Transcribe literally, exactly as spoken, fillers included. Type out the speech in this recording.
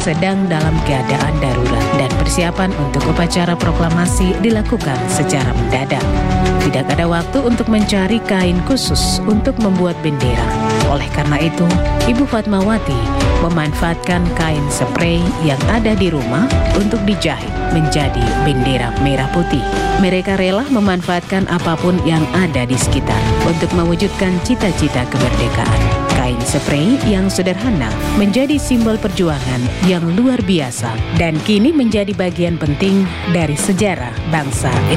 sedang dalam keadaan darurat dan persiapan untuk upacara proklamasi dilakukan secara mendadak. Tidak ada waktu untuk mencari kain khusus untuk membuat bendera. Oleh karena itu, Ibu Fatmawati memanfaatkan kain sprei yang ada di rumah untuk dijahit menjadi bendera merah putih. Mereka rela memanfaatkan apapun yang ada di sekitar untuk mewujudkan cita-cita kemerdekaan. Kain sprei yang sederhana menjadi simbol perjuangan yang luar biasa dan kini menjadi bagian penting dari sejarah bangsa Indonesia.